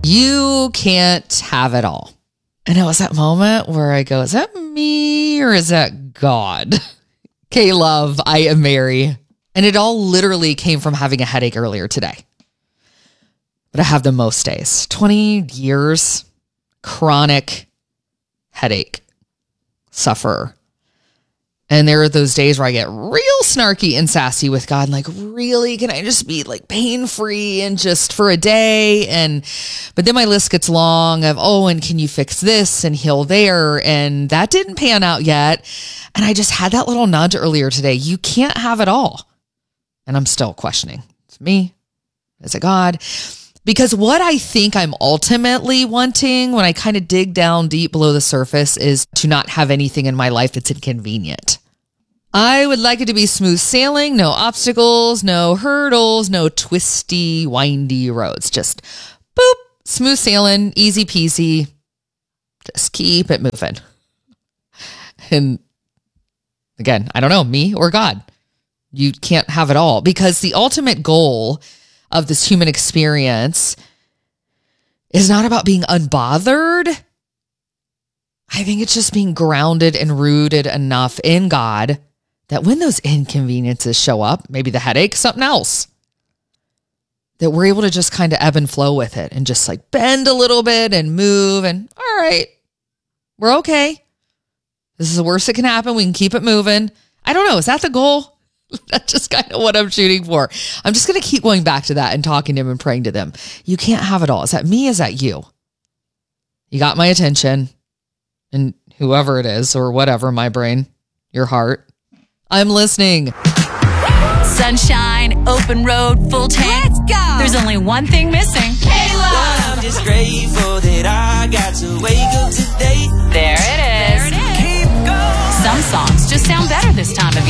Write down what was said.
You can't have it all. And it was that moment where I go, is that me or is that God? Okay, love, I am Mary. And it all literally came from having a headache earlier today. But I have the most days. 20 years, chronic headache sufferer. And there are those days where I get real snarky and sassy with God. Like, really? Can I just be like pain-free and just for a day? But then my list gets long of, and can you fix this and heal there? And that didn't pan out yet. And I just had that little nudge earlier today. You can't have it all. And I'm still questioning. It's me. Is it God? Because what I think I'm ultimately wanting when I kind of dig down deep below the surface is to not have anything in my life that's inconvenient. I would like it to be smooth sailing, no obstacles, no hurdles, no twisty, windy roads. Just boop, smooth sailing, easy peasy. Just keep it moving. And again, I don't know, me or God. You can't have it all because the ultimate goal of this human experience is not about being unbothered. I think it's just being grounded and rooted enough in God that when those inconveniences show up, maybe the headache, something else, that we're able to just kind of ebb and flow with it and just like bend a little bit and move and all right, we're okay. This is the worst that can happen. We can keep it moving. I don't know. Is that the goal? That's just kind of what I'm shooting for. I'm just going to keep going back to that and talking to him and praying to them. You can't have it all. Is that me? Is that you? You got my attention and whoever it is or whatever, my brain, your heart. I'm listening. Sunshine, open road, full tank. Let's go. There's only one thing missing.